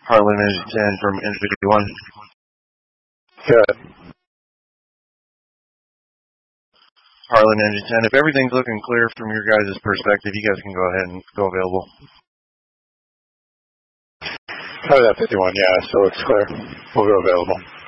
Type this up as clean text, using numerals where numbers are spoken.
Heartland Energy 10 from Energy 51. Good. Heartland Energy 10. If everything's looking clear from your guys' perspective, you guys can go ahead and go available. Oh, that 51, yeah, still looks clear. We'll go available.